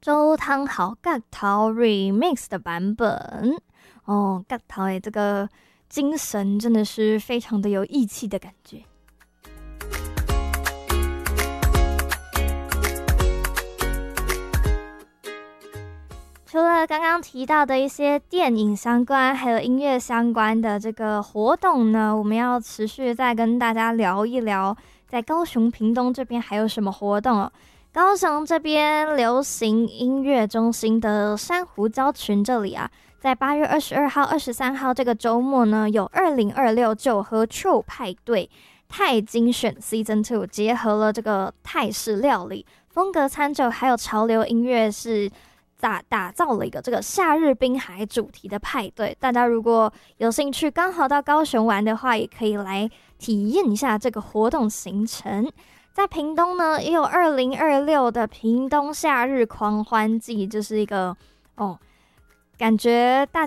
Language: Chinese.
周汤豪角头 remix 的版本哦，角头的这个精神真的是非常的有义气的感觉。除了刚刚提到的一些电影相关还有音乐相关的这个活动呢，我们要持续再跟大家聊一聊在高雄屏东这边还有什么活动哦。高雄这边流行音乐中心的珊瑚礁群这里啊，在8月22号、23号这个周末呢，有2026酒和 Chill 派对泰精选 Season 2， 结合了这个泰式料理、风格餐酒还有潮流音乐，是打造了一个这个夏日滨海主题的派对。大家如果有兴趣，刚好到高雄玩的话，也可以来体验一下这个活动行程。在屏东呢，也有2026的屏东夏日狂欢季，就是一个感觉大